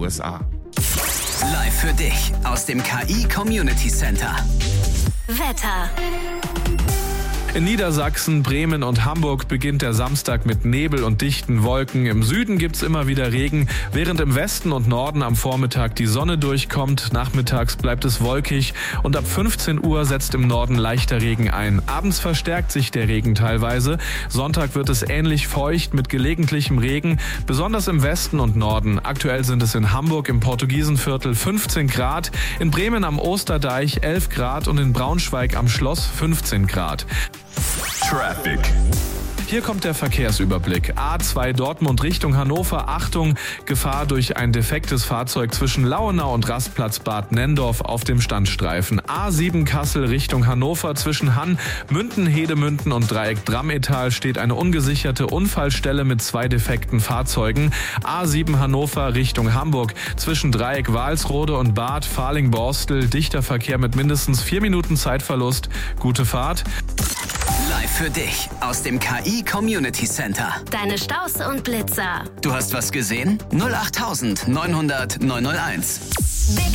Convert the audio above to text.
USA. Live für dich aus dem KI Community Center. Wetter. In Niedersachsen, Bremen und Hamburg beginnt der Samstag mit Nebel und dichten Wolken. Im Süden gibt's immer wieder Regen, während im Westen und Norden am Vormittag die Sonne durchkommt. Nachmittags bleibt es wolkig und ab 15 Uhr setzt im Norden leichter Regen ein. Abends verstärkt sich der Regen teilweise. Sonntag wird es ähnlich feucht mit gelegentlichem Regen, besonders im Westen und Norden. Aktuell sind es in Hamburg im Portugiesenviertel 15 Grad, in Bremen am Osterdeich 11 Grad und in Braunschweig am Schloss 15 Grad. Traffic. Hier kommt der Verkehrsüberblick. A2 Dortmund Richtung Hannover. Achtung, Gefahr durch ein defektes Fahrzeug zwischen Lauenau und Rastplatz Bad Nenndorf auf dem Standstreifen. A7 Kassel Richtung Hannover. Zwischen Hann, Münden, Hedemünden und Dreieck Drammetal steht eine ungesicherte Unfallstelle mit 2 defekten Fahrzeugen. A7 Hannover Richtung Hamburg. Zwischen Dreieck Walsrode und Bad Farling-Borstel dichter Verkehr mit mindestens 4 Minuten Zeitverlust. Gute Fahrt. Live für dich aus dem KI Community Center. Deine Staus und Blitzer. Du hast was gesehen? 08900 901.